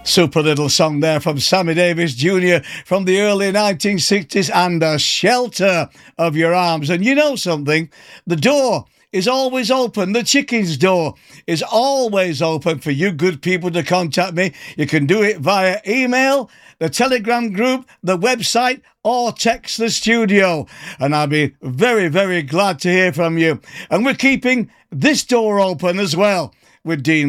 Super little song there from Sammy Davis Jr. from the early 1960s, and a shelter of your arms. And you know something? The door is always open. The chicken's door is always open for you good people to contact me. You can do it via email, the Telegram group, the website, or text the studio. And I'll be very, very glad to hear from you. And we're keeping this door open as well with Dean